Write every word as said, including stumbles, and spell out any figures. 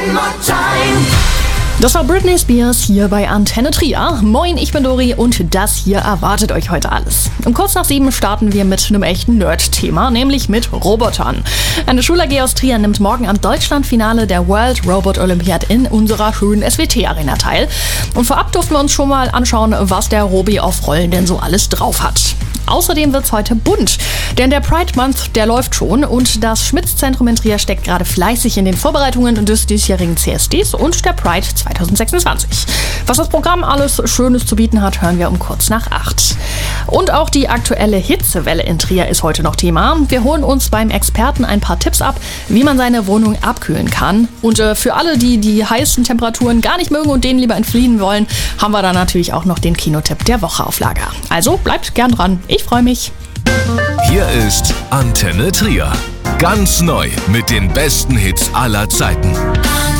Das war Britney Spears hier bei Antenne Trier. Moin, ich bin Dori und das hier erwartet euch heute alles. Um kurz nach sieben starten wir mit einem echten Nerd-Thema, nämlich mit Robotern. Eine Schul-A G aus Trier nimmt morgen am Deutschlandfinale der World Robot Olympiad in unserer schönen S W T-Arena teil. Und vorab durften wir uns schon mal anschauen, was der Robi auf Rollen denn so alles drauf hat. Außerdem wird's heute bunt, denn der Pride Month, der läuft schon und das Schmitz-Zentrum in Trier steckt gerade fleißig in den Vorbereitungen des diesjährigen C S Ds und der Pride zwanzig sechsundzwanzig. Was das Programm alles Schönes zu bieten hat, hören wir um kurz nach acht. Und auch die aktuelle Hitzewelle in Trier ist heute noch Thema. Wir holen uns beim Experten ein paar Tipps ab, wie man seine Wohnung abkühlen kann. Und äh, für alle, die die heißen Temperaturen gar nicht mögen und denen lieber entfliehen wollen, haben wir dann natürlich auch noch den Kinotipp der Woche auf Lager. Also bleibt gern dran. Ich freue mich. Hier ist Antenne Trier. Ganz neu mit den besten Hits aller Zeiten.